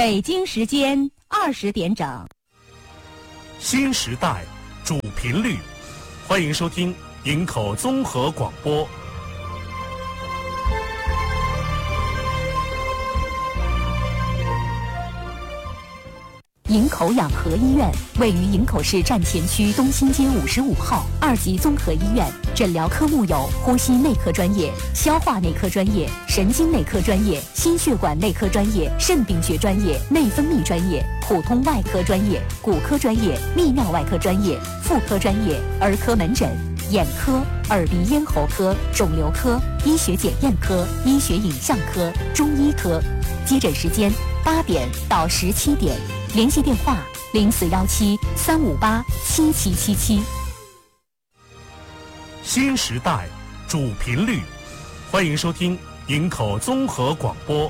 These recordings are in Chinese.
北京时间20点整。 新时代主频率，欢迎收听营口综合广播。 营口养和医院位于营口市站前区东新街55号2级综合医院，诊疗科目有呼吸内科专业、消化内科专业、神经内科专业、心血管内科专业、肾病学专业、内分泌专业、普通外科专业、骨科专业、泌尿外科专业、妇科专业、儿科门诊、眼科、耳鼻咽喉科、肿瘤科、医学检验科、医学影像科、中医科。接诊时间8点到17点。联系电话0417-358-7777。 新时代主频率，欢迎收听营口综合广播。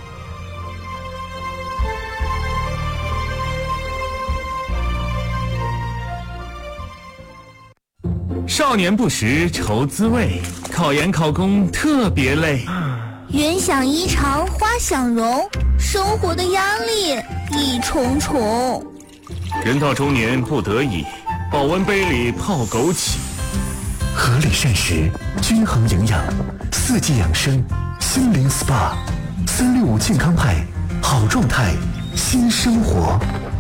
少年不识愁滋味，考研考公特别累。 云想衣裳花想容，生活的压力一重重。 人到中年不得已，保温杯里泡枸杞。 合理膳食，均衡营养，4季养生，心灵 SPA，365健康派，好状态，新生活。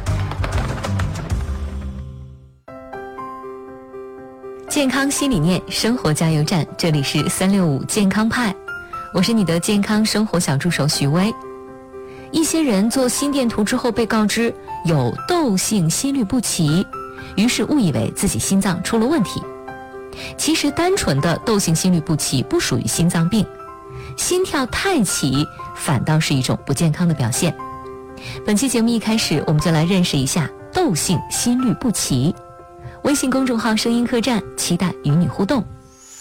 健康新理念，生活加油站，这里是365健康派，我是你的健康生活小助手徐薇。一些人做心电图之后被告知有窦性心律不齐，于是误以为自己心脏出了问题。其实单纯的窦性心律不齐不属于心脏病，心跳太齐反倒是一种不健康的表现。本期节目一开始，我们就来认识一下窦性心律不齐。微信公众号声音客栈，期待与你互动。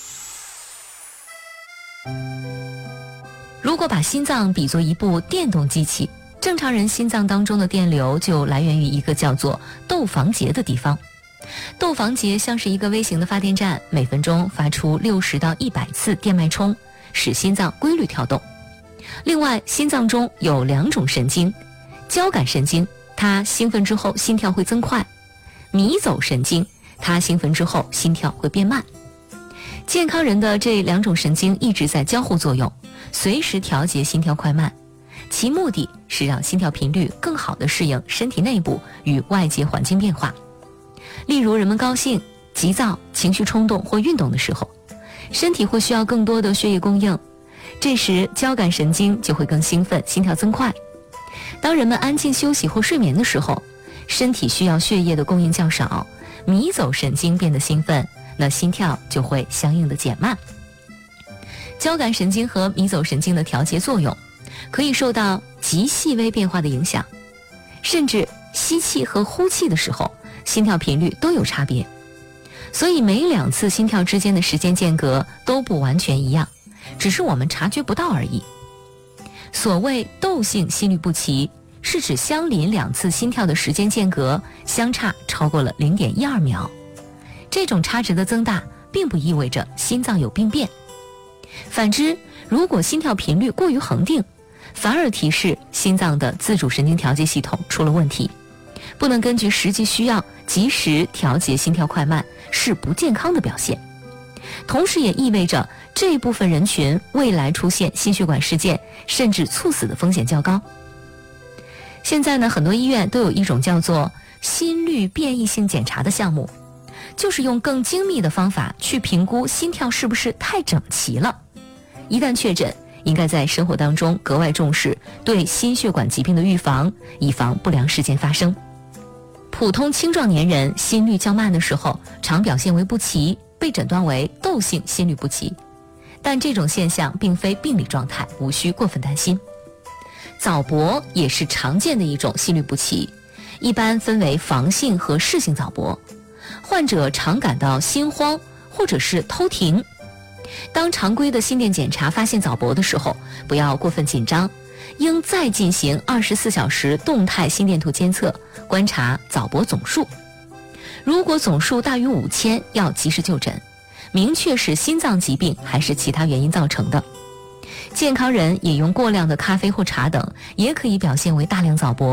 如果把心脏比作一部电动机器，正常人心脏当中的电流就来源于一个叫做窦房结的地方。窦房结像是一个微型的发电站，每分钟发出60到100次电脉冲，使心脏规律跳动。另外，心脏中有2种神经，交感神经，它兴奋之后心跳会增快；迷走神经，它兴奋之后心跳会变慢。健康人的这2种神经一直在交互作用，随时调节心跳快慢，其目的是让心跳频率更好地适应身体内部与外界环境变化。例如人们高兴、急躁、情绪冲动或运动的时候，身体会需要更多的血液供应，这时交感神经就会更兴奋，心跳增快。当人们安静休息或睡眠的时候，身体需要血液的供应较少，迷走神经变得兴奋，那心跳就会相应的减慢。交感神经和迷走神经的调节作用可以受到极细微变化的影响，甚至吸气和呼气的时候心跳频率都有差别，所以每2次心跳之间的时间间隔都不完全一样，只是我们察觉不到而已。所谓窦性心律不齐，是指相邻2次心跳的时间间隔相差超过了0.12秒。这种差值的增大并不意味着心脏有病变，反之，如果心跳频率过于恒定，反而提示心脏的自主神经调节系统出了问题，不能根据实际需要及时调节心跳快慢，是不健康的表现。同时也意味着这一部分人群未来出现心血管事件甚至猝死的风险较高。现在呢，很多医院都有一种叫做心率变异性检查的项目，就是用更精密的方法去评估心跳是不是太整齐了。一旦确诊，应该在生活当中格外重视对心血管疾病的预防，以防不良事件发生。普通青壮年人心率较慢的时候，常表现为不齐，被诊断为窦性心律不齐，但这种现象并非病理状态，无需过分担心。早搏也是常见的一种心律不齐，一般分为房性和室性早搏，患者常感到心慌或者是偷停。当常规的心电检查发现早搏的时候，不要过分紧张，应再进行24小时动态心电图监测，观察早搏总数。如果总数大于5000，要及时就诊，明确是心脏疾病还是其他原因造成的。健康人饮用过量的咖啡或茶等，也可以表现为大量早搏，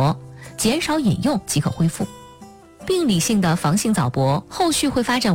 减少饮用即可恢复。病理性的房性早搏后续会发展